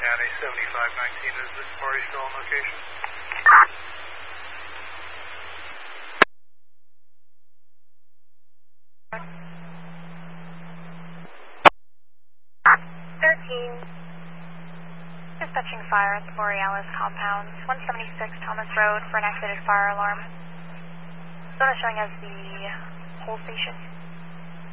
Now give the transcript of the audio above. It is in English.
Cincinnati, 7519. Is this party still on location? 13. Dispatching fire at the Borealis compounds, 176 Thomas Road for an activated fire alarm. Zona showing as the whole station.